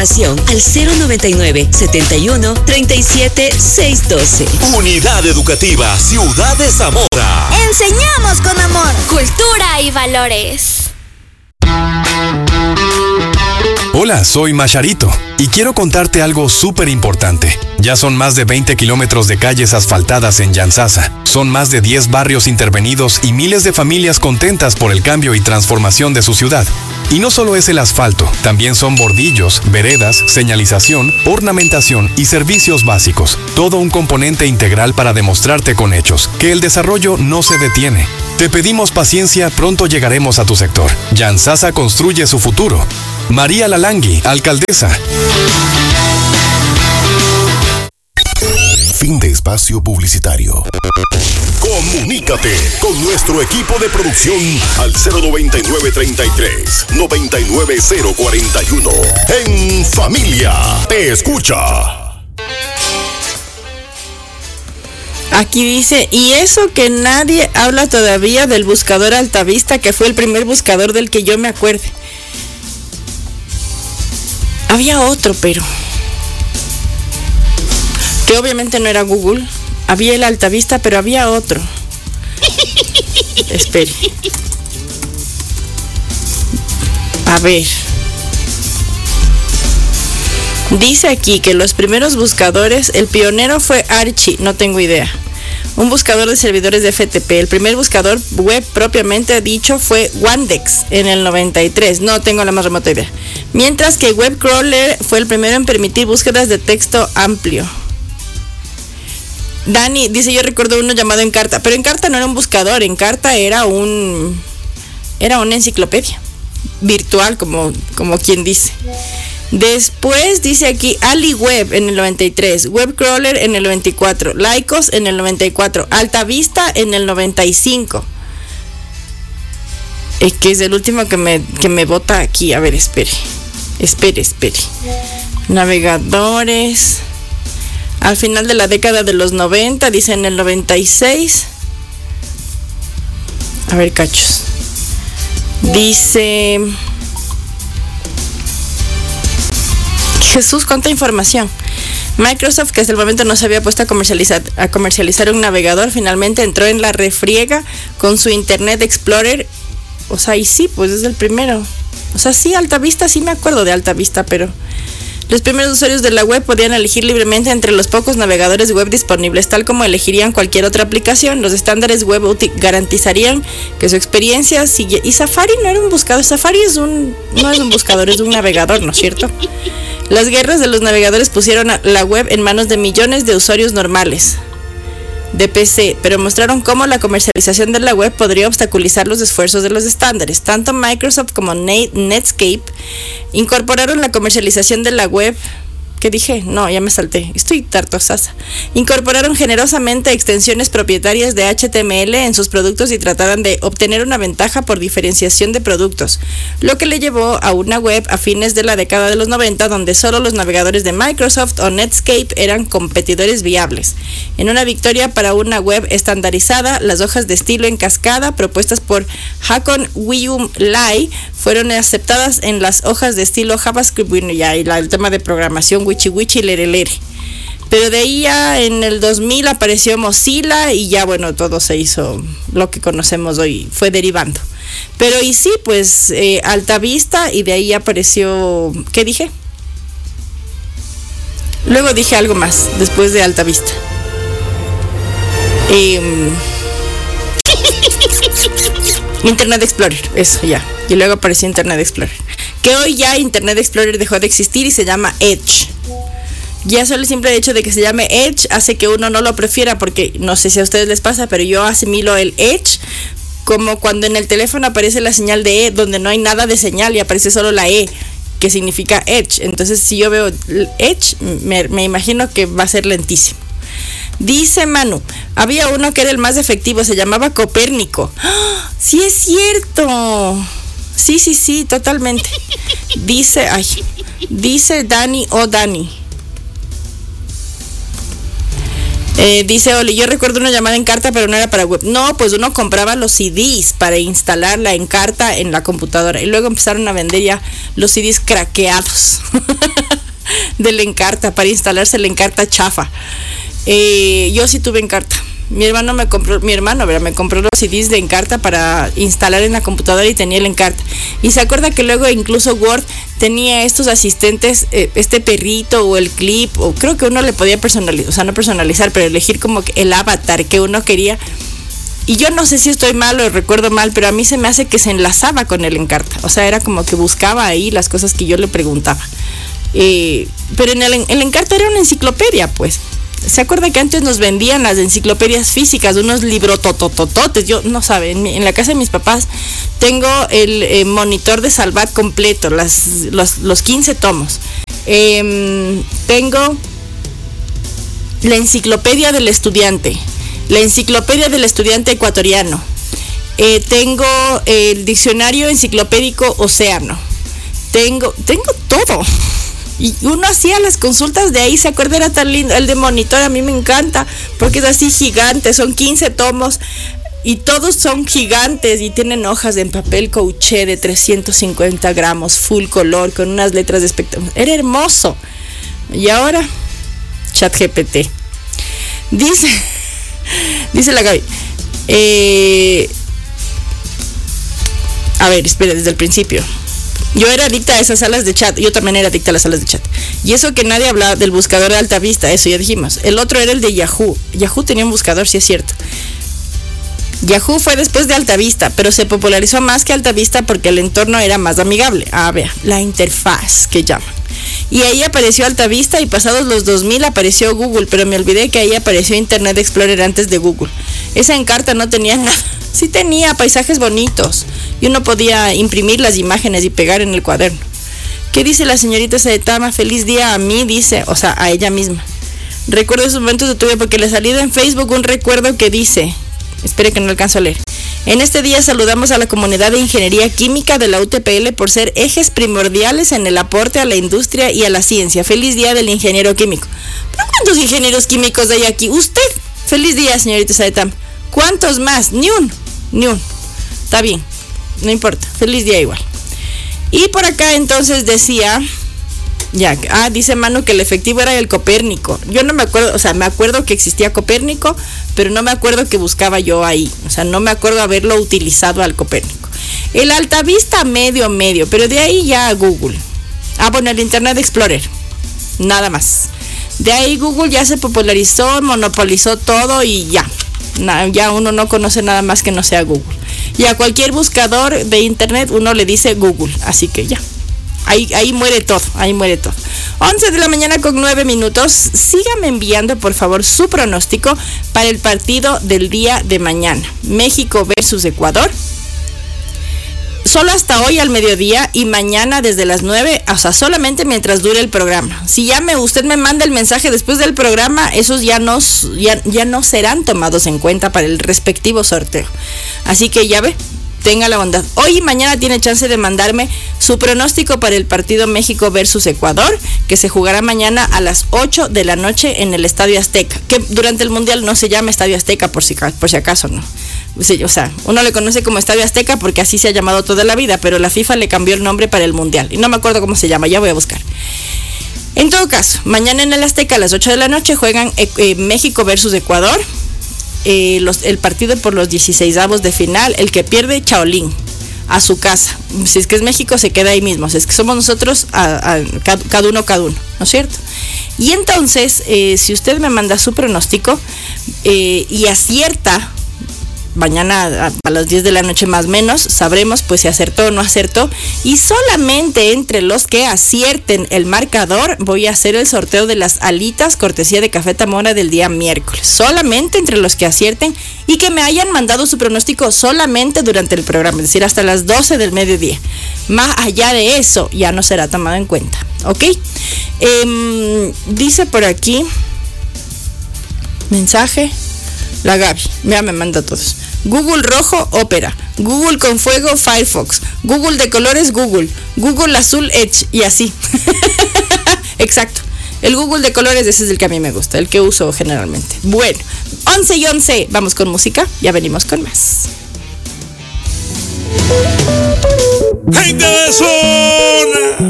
información al 099-71-37-612. Unidad Educativa Ciudad de Zamora. Enseñamos con amor, cultura y valores. Hola, soy Macharito y quiero contarte algo súper importante. Ya son más de 20 kilómetros de calles asfaltadas en Yantzaza. Son más de 10 barrios intervenidos y miles de familias contentas por el cambio y transformación de su ciudad. Y no solo es el asfalto, también son bordillos, veredas, señalización, ornamentación y servicios básicos. Todo un componente integral para demostrarte con hechos que el desarrollo no se detiene. Te pedimos paciencia, pronto llegaremos a tu sector. Yantzaza construye su futuro. María Lalangui, alcaldesa. Fin de espacio publicitario. Comunícate con nuestro equipo de producción al 099-33-99041. En familia, te escucha. Aquí dice, y eso que nadie habla todavía del buscador Altavista, que fue el primer buscador del que yo me acuerde. Había otro, pero que obviamente no era Google. Había el Altavista, pero había otro. Espere. A ver. Dice aquí que los primeros buscadores, el pionero fue Archie, no tengo idea. Un buscador de servidores de FTP. El primer buscador web propiamente dicho fue Wandex en el 93. No tengo la más remota idea. Mientras que Webcrawler fue el primero en permitir búsquedas de texto amplio. Dani dice, yo recuerdo uno llamado Encarta, pero Encarta no era un buscador, Encarta era una enciclopedia virtual, como quien dice. Después dice aquí AliWeb en el 93, Webcrawler en el 94, Lycos en el 94, Altavista en el 95. Que es el último que me bota aquí. A ver, espere. Navegadores. Al final de la década de los 90, dice en el 96. A ver, cachos. Dice... Jesús, cuánta información. Microsoft, que hasta el momento no se había puesto a comercializar un navegador, finalmente entró en la refriega con su Internet Explorer. O sea, y sí, pues es el primero. O sea, sí, Altavista, sí me acuerdo de Altavista, pero los primeros usuarios de la web podían elegir libremente entre los pocos navegadores web disponibles, tal como elegirían cualquier otra aplicación. Los estándares web garantizarían que su experiencia sigue. Y Safari no era un buscador. Safari no es un buscador, es un navegador, ¿no es cierto? Las guerras de los navegadores pusieron la web en manos de millones de usuarios normales de PC, pero mostraron cómo la comercialización de la web podría obstaculizar los esfuerzos de los estándares. Tanto Microsoft como Netscape incorporaron la comercialización de la web. ¿Qué dije? No, ya me salté. Estoy tartosasa. Incorporaron generosamente extensiones propietarias de HTML en sus productos y trataron de obtener una ventaja por diferenciación de productos, lo que le llevó a una web a fines de la década de los 90 donde solo los navegadores de Microsoft o Netscape eran competidores viables. En una victoria para una web estandarizada, las hojas de estilo en cascada propuestas por Hakon Wiyum Lai fueron aceptadas en las hojas de estilo JavaScript. Bueno, ya y el tema de programación wichi lere. Pero de ahí ya en el 2000 apareció Mozilla y ya bueno, todo se hizo lo que conocemos hoy, fue derivando. Pero y sí, pues Altavista y de ahí apareció, ¿qué dije? Luego dije algo más después de Altavista. Internet Explorer, eso ya. Y luego apareció Internet Explorer. Que hoy ya Internet Explorer dejó de existir y se llama Edge. Ya solo el simple hecho de que se llame Edge hace que uno no lo prefiera, porque no sé si a ustedes les pasa, pero yo asimilo el Edge como cuando en el teléfono aparece la señal de E, donde no hay nada de señal y aparece solo la E, que significa Edge. Entonces si yo veo Edge, me imagino que va a ser lentísimo. Dice Manu, había uno que era el más efectivo, se llamaba Copérnico. ¡Oh, sí es cierto! Sí, totalmente. Dice Dani o Dani. Dice Oli, yo recuerdo una llamada Encarta, pero no era para web. No, pues uno compraba los CDs para instalar la Encarta en la computadora. Y luego empezaron a vender ya los CDs craqueados. del Encarta para instalarse el Encarta chafa. Yo sí tuve Encarta. Mi hermano me compró los CDs de Encarta para instalar en la computadora y tenía el Encarta. Y se acuerda que luego incluso Word tenía estos asistentes, este perrito o el clip, o creo que uno le podía personalizar, o sea, no personalizar, pero elegir como que el avatar que uno quería. Y yo no sé si estoy mal o recuerdo mal, pero a mí se me hace que se enlazaba con el Encarta. O sea, era como que buscaba ahí las cosas que yo le preguntaba. Pero en el Encarta era una enciclopedia, pues. ¿Se acuerda que antes nos vendían las enciclopedias físicas, unos librototototes? Yo no sabe, en la casa de mis papás tengo el monitor de Salvat completo, los 15 tomos. Tengo la enciclopedia del estudiante, la enciclopedia del estudiante ecuatoriano. Tengo el diccionario enciclopédico Océano. Tengo todo. Y uno hacía las consultas de ahí, ¿se acuerda? Era tan lindo. El de monitor a mí me encanta, porque es así gigante, son 15 tomos y todos son gigantes y tienen hojas en papel couché de 350 gramos, full color, con unas letras espectaculares. Era hermoso. Y ahora, ChatGPT. Dice la Gaby. A ver, espera, desde el principio. Yo era adicta a esas salas de chat. Yo también era adicta a las salas de chat. Y eso que nadie hablaba del buscador de Alta Vista, eso ya dijimos. El otro era el de Yahoo. Yahoo tenía un buscador, sí es cierto. Yahoo fue después de Alta Vista, pero se popularizó más que Alta Vista porque el entorno era más amigable. Vea, la interfaz que llaman. Y ahí apareció Alta Vista y pasados los 2000 apareció Google, pero me olvidé que ahí apareció Internet Explorer antes de Google. Esa Encarta no tenía nada. Sí tenía paisajes bonitos y uno podía imprimir las imágenes y pegar en el cuaderno. ¿Qué dice la señorita Saetama? Feliz día a mí, dice, o sea, a ella misma. Recuerdo esos momentos de tu vida porque le ha salido en Facebook un recuerdo que dice, espere que no alcanzo a leer. En este día saludamos a la comunidad de Ingeniería Química de la UTPL por ser ejes primordiales en el aporte a la industria y a la ciencia. Feliz día del ingeniero químico. ¿Pero cuántos ingenieros químicos hay aquí? ¿Usted? Feliz día, señorita Saetama. ¿Cuántos más? Ni un. Está bien, no importa. Feliz día igual. Y por acá entonces decía, dice Manu que el efectivo era el Copérnico. Yo no me acuerdo, o sea, me acuerdo que existía Copérnico, pero no me acuerdo que buscaba yo ahí. O sea, no me acuerdo haberlo utilizado al Copérnico. El Alta Vista medio, pero de ahí ya Google. Bueno, el Internet Explorer. Nada más. De ahí Google ya se popularizó, monopolizó todo y ya uno no conoce nada más que no sea Google. Y a cualquier buscador de internet uno le dice Google, así que ya. Ahí muere todo. 11 de la mañana con 9 minutos. Sígame enviando por favor su pronóstico para el partido del día de mañana. México versus Ecuador. Solo hasta hoy al mediodía y mañana desde las 9, o sea, solamente mientras dure el programa. Si usted me manda el mensaje después del programa, esos ya no serán tomados en cuenta para el respectivo sorteo. Así que ya ve, tenga la bondad. Hoy y mañana tiene chance de mandarme su pronóstico para el partido México versus Ecuador, que se jugará mañana a las 8 de la noche en el Estadio Azteca, que durante el Mundial no se llama Estadio Azteca por si acaso, ¿no? O sea, uno le conoce como Estadio Azteca porque así se ha llamado toda la vida, pero la FIFA le cambió el nombre para el Mundial y no me acuerdo cómo se llama, ya voy a buscar. En todo caso, mañana en el Azteca a las 8 de la noche juegan México versus Ecuador, el partido por los 16avos de final. El que pierde, chaolín, a su casa. Si es que es México, se queda ahí mismo. Si es que somos nosotros, cada uno, ¿no es cierto? Y entonces, si usted me manda su pronóstico y acierta, mañana a las 10 de la noche más o menos, sabremos pues si acertó o no acertó. Y solamente entre los que acierten el marcador voy a hacer el sorteo de las alitas cortesía de Café Tamora del día miércoles. Solamente entre los que acierten y que me hayan mandado su pronóstico solamente durante el programa, es decir, hasta las 12 del mediodía. Más allá de eso ya no será tomado en cuenta, ¿ok? Dice por aquí mensaje la Gaby, ya me manda todos. Google rojo, Opera. Google con fuego, Firefox. Google de colores, Google. Google azul, Edge. Y así. Exacto. El Google de colores, ese es el que a mí me gusta, el que uso generalmente. Bueno, 11 y 11. Vamos con música. Ya venimos con más. ¡Gente de zona!